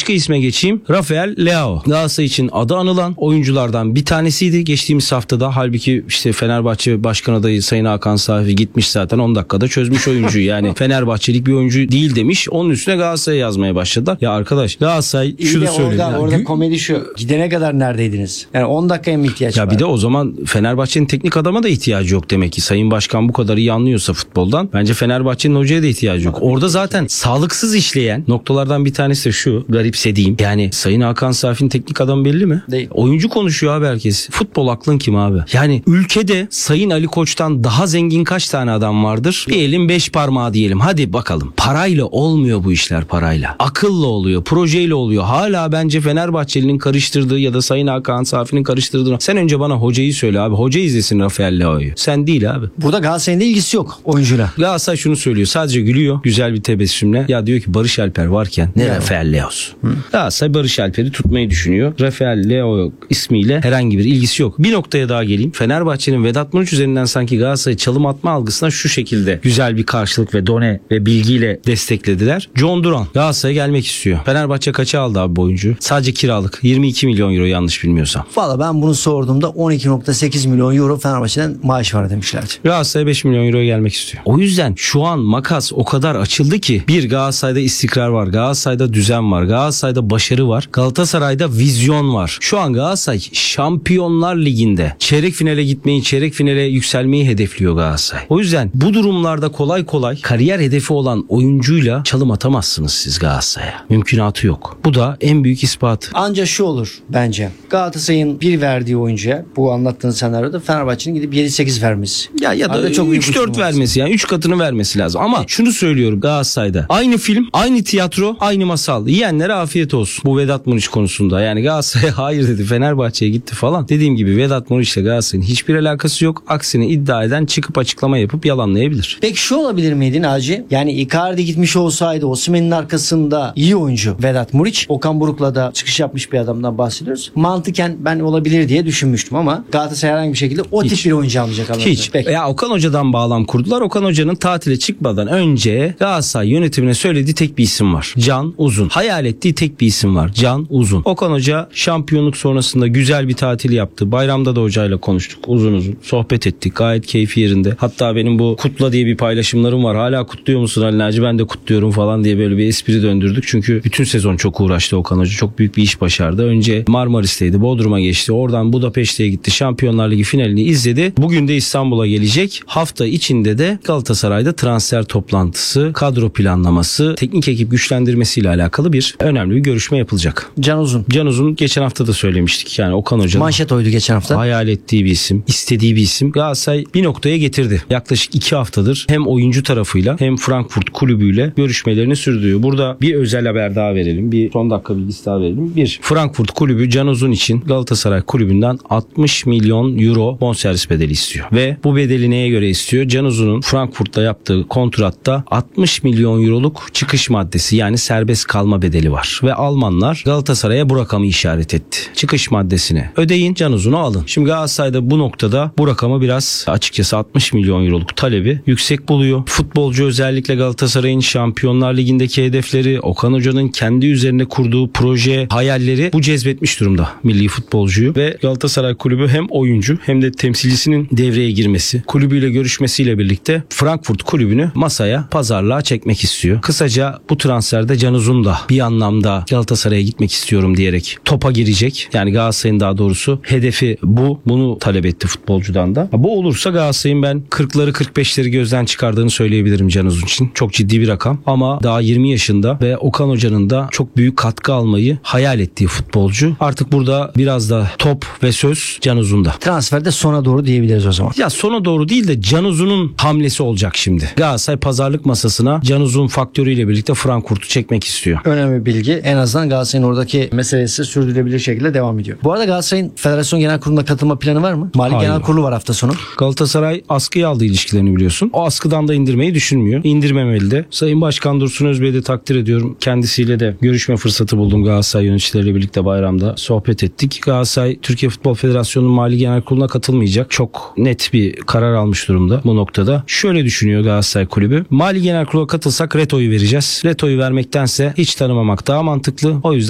Başka isme geçeyim. Rafael Leao. Galatasaray için adı anılan oyunculardan bir tanesiydi geçtiğimiz haftada. Halbuki işte Fenerbahçe Başkan adayı Sayın Hakan Safi gitmiş zaten 10 dakikada çözmüş oyuncuyu. Yani Fenerbahçelik bir oyuncu değil demiş. Onun üstüne Galatasaray'a yazmaya başladılar. Ya arkadaş Galatasaray şunu söylüyor. Orada komedi şu. Gidene kadar neredeydiniz? Yani 10 dakikaya mı ihtiyaç var? Ya bir de o zaman Fenerbahçe'nin teknik adama da ihtiyacı yok demek ki. Sayın Başkan bu kadar iyi anlıyorsa futboldan bence Fenerbahçe'nin hocaya da ihtiyacı yok. Orada zaten sağlıksız işleyen noktalardan bir tanesi de şu, garipsediğim. Yani Sayın Hakan Safi'nin teknik adamı belli mi? Değil. Oyuncu konuşuyor abi herkes. Futbol aklın kim abi? Yani ülkede Sayın Ali Koç'tan daha zengin kaç tane adam vardır? Bir elin 5 parmağı diyelim. Hadi bakalım. Parayla olmuyor bu işler, parayla. Akılla oluyor, projeyle oluyor. Hala bence Fenerbahçeli'nin karıştırdığı ya da Sayın Hakan Safi'nin karıştırdığı. Sen önce bana hocayı söyle abi. Hoca izlesin Rafael Leao'yu. Sen değil abi. Burada Galatasaray'ın da ilgisi yok oyuncuyla. Galatasaray şunu söylüyor. Sadece gülüyor. Güzel bir tebessümle. Ya diyor ki Barış Alper varken ne Rafael Leao'su? Galatasaray Barış Alper'i tutmayı düşünüyor. Rafael Leao ismiyle herhangi bir ilgisi yok. Bir noktaya daha geleyim. Fenerbahçe'nin Vedat Muriç üzerinden sanki Galatasaray çalım atma algısına şu şekilde güzel bir karşılık ve done ve bilgiyle desteklediler. John Duran Galatasaray'a gelmek istiyor. Fenerbahçe kaça aldı abi bu oyuncuyu? Sadece kiralık. 22 milyon euro yanlış bilmiyorsam. Valla ben bunu sorduğumda 12.8 milyon euro Fenerbahçe'den maaş var demişlerdi. Galatasaray 5 milyon euroya gelmek istiyor. O yüzden şu an makas o kadar açıldı ki bir Galatasaray'da istikrar var. Galatasaray'da düzen var. Galatasaray'da başarı var. Galatasaray'da vizyon var. Şu an Galatasaray Şampiyonlar Ligi'nde çeyrek finale gitmeyi, çeyrek finale yükselmeyi hedefliyor Galatasaray. O yüzden bu durumlarda kolay kolay kariyer hedefi olan oyuncuyla çalım atamazsınız siz Galatasaray'a. Mümkünatı yok. Bu da en büyük ispatı. Ancak şu olur bence. Galatasaray'ın bir verdiği oyuncuya bu anlattığın senaryoda Fenerbahçe'nin gidip 7-8 vermesi. Ya da 3-4 vermesi, yani 3 katını vermesi lazım. Ama şunu söylüyorum Galatasaray'da. Aynı film, aynı tiyatro, aynı masal. Yiyenlere afiyet olsun. Bu Vedat Muriç konusunda. Yani Galatasaray'a hayır dedi, Fenerbahçe'ye gitti falan. Dediğim gibi Vedat Muriç'le Galatasaray'ın hiçbir alakası yok. Aksine iddia eden çıkıp açıklama yapıp yalanlayabilir. Peki şu olabilir miydi Naci? Yani Icardi gitmiş olsaydı Osimhen'in arkasında iyi oyuncu Vedat Muriç. Okan Buruk'la da çıkış yapmış bir adamdan bahsediyoruz. Mantıken ben olabilir diye düşünmüştüm ama Galatasaray herhangi bir şekilde o tip bir oyuncu almayacak anlamda. Hiç. Peki. Ya Okan Hoca'dan bağlam kurdular. Okan Hoca'nın tatile çıkmadan önce Galatasaray yönetimine söylediği tek bir isim var. Can Uzun. Hayal ettiği tek bir isim var. Can Uzun. Okan Hoca şampiyonluk sonrasında güzel bir tatil yaptı. Bayramda da hocayla konuştuk. Uzun uzun sohbet ettik. Gayet keyfi yerinde. Hatta benim bu kutla diye bir paylaşımlarım var. Hala kutluyor musun Ali Naci? Ben de kutluyorum falan diye böyle bir espri döndürdük. Çünkü bütün sezon çok uğraştı Okan Hoca. Çok büyük bir iş başardı. Önce Marmaris'teydi. Bodrum'a geçti. Oradan Budapeşte'ye gitti. Şampiyonlar Ligi finalini izledi. Bugün de İstanbul'a gelecek. Hafta içinde de Galatasaray'da transfer toplantısı, kadro planlaması, teknik ekip güçlendirmesiyle alakalı bir önemli bir görüşme yapılacak. Can Uzun. Can Uzun geçen hafta da söylemiştik. Yani Okan Hoca'nın manşet oydu geçen hafta. Hayal ettiği bir isim, istediği bir isim. Galatasaray bir noktaya getirdi. Yaklaşık 2 haftadır hem oyuncu tarafıyla hem Frankfurt kulübüyle görüşmelerini sürdürüyor. Burada bir özel haber daha verelim. Bir son dakika bilgisi daha verelim. Bir, Frankfurt kulübü Can Uzun için Galatasaray kulübünden 60 milyon euro bonservis bedeli istiyor. Ve bu bedeli neye göre istiyor? Can Uzun'un Frankfurt'ta yaptığı kontratta 60 milyon euroluk çıkış maddesi, yani serbest kalma bedeli var. Ve Almanlar Galatasaray'a bu rakamı işaret etti. Çıkış maddesini ödeyin, Can Uzun'u alın. Şimdi Galatasaray'da bu noktada bu rakamı biraz açıkçası 60 milyon euroluk talebi yüksek buluyor. Futbolcu özellikle Galatasaray'ın Şampiyonlar Ligi'ndeki hedefleri, Okan Hoca'nın kendi üzerine kurduğu proje, hayalleri bu cezbetmiş durumda milli futbolcuyu ve Galatasaray kulübü hem oyuncu hem de temsilcisinin devreye girmesi, kulübüyle görüşmesiyle birlikte Frankfurt kulübünü masaya, pazarlığa çekmek istiyor. Kısaca bu transferde Can Uzun da bir anlamda Galatasaray'a gitmek istiyorum diyerek topa girecek. Yani Galatasaray'ın daha doğrusu hedefi bu. Bunu talep etti futbolcudan da. Bu olursa Galatasaray'ın ben 40'ları 45'leri gözden çıkardığını söyleyebilirim Can Uzun için. Çok ciddi bir rakam ama daha 20 yaşında ve Okan Hoca'nın da çok büyük katkı almayı hayal ettiği futbolcu. Artık burada biraz da top ve söz Can Uzun'da. Transferde sona doğru diyebiliriz o zaman. Ya sona doğru değil de Can Uzun'un hamlesi olacak şimdi. Galatasaray pazarlık masasına Can Uzun faktörüyle birlikte Frankfurt'u çekmek istiyor. Önemli bir bilgi. En azından Galatasaray'ın oradaki meselesi sürdürülebilir şekilde devam ediyor. Bu arada Galatasaray'ın Federasyon Genel Kurulu'na katılma planı var mı? Mali Genel Kurulu var hafta sonu. Galatasaray askıya aldığı ilişkilerini biliyorsun. O askıdan da indirmeyi düşünmüyor. İndirmemeli de. Sayın Başkan Dursun Özbey'i de takdir ediyorum. Kendisiyle de görüşme fırsatı buldum. Galatasaray yöneticileriyle birlikte bayramda sohbet ettik. Galatasaray Türkiye Futbol Federasyonu'nun Mali Genel Kurulu'na katılmayacak. Çok net bir karar almış durumda bu noktada. Şöyle düşünüyor Galatasaray Kulübü. Mali Genel Kurulu'na katılsak Reto'yu vereceğiz. Reto'yu vermektense hiç tanımamak daha mantıklı. O yüzden